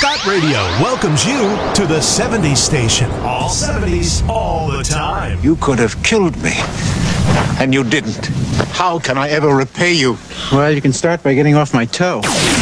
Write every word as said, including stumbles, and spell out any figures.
Scott Radio welcomes you to the seventies station. All seventies, all the time. You could have killed me, and you didn't. How can I ever repay you? Well, you can start by getting off my toe.